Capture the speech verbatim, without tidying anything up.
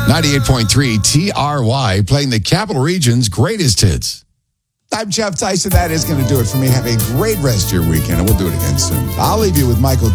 ninety-eight point three T R Y, playing the Capital Region's greatest hits. I'm Jeff Tyson. That is going to do it for me. Have a great rest of your weekend, and we'll do it again soon. I'll leave you with Michael